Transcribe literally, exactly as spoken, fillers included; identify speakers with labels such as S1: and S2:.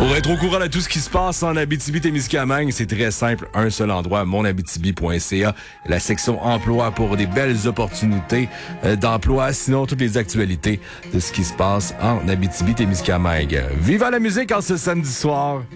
S1: Pour être au courant de tout ce qui se passe en Abitibi-Témiscamingue, c'est très simple. Un seul endroit, mon abitibi point c a. La section emploi pour des belles opportunités euh, d'emploi. Sinon, toutes les actualités de ce qui se passe en Abitibi-Témiscamingue. Viva la musique en ce samedi soir!